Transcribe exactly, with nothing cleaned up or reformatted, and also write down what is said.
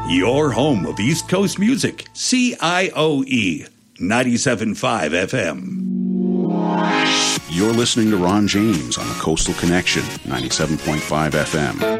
Your home of East Coast music, C I O E, ninety-seven point five F M. You're listening to Ron James on the Coastal Connection, ninety-seven point five F M.